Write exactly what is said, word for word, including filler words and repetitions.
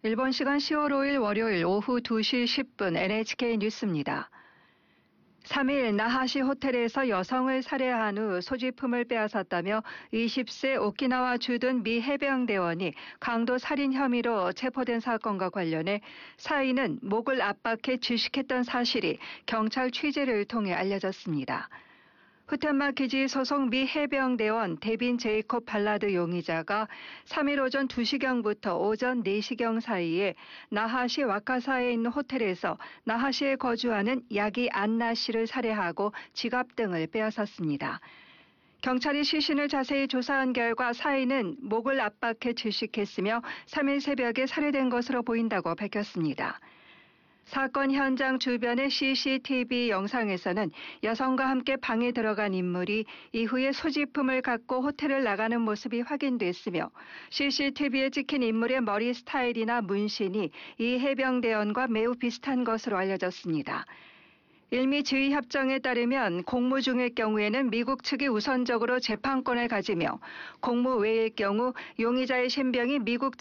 일본 시간 시월 오일 월요일 오후 두 시 십 분 엔에이치케이 뉴스입니다. 삼 일 나하시 호텔에서 여성을 살해한 후 소지품을 빼앗았다며 이십 세 오키나와 주둔 미 해병대원이 강도 살인 혐의로 체포된 사건과 관련해 사인은 목을 압박해 질식했던 사실이 경찰 취재를 통해 알려졌습니다. 후텐마 기지 소속 미 해병대원 데빈 제이콥 발라드 용의자가 삼 일 오전 두 시경부터 오전 네 시경 사이에 나하시 와카사에 있는 호텔에서 나하시에 거주하는 야기 안나 씨를 살해하고 지갑 등을 빼앗았습니다. 경찰이 시신을 자세히 조사한 결과 사인은 목을 압박해 질식했으며 삼 일 새벽에 살해된 것으로 보인다고 밝혔습니다. 사건 현장 주변의 씨씨티비 영상에서는 여성과 함께 방에 들어간 인물이 이후에 소지품을 갖고 호텔을 나가는 모습이 확인됐으며 씨씨티비에 찍힌 인물의 머리 스타일이나 문신이 이 해병대원과 매우 비슷한 것으로 알려졌습니다. 일미 지휘 협정에 따르면 공무 중일 경우에는 미국 측이 우선적으로 재판권을 가지며 공무 외일 경우 용의자의 신병이 미국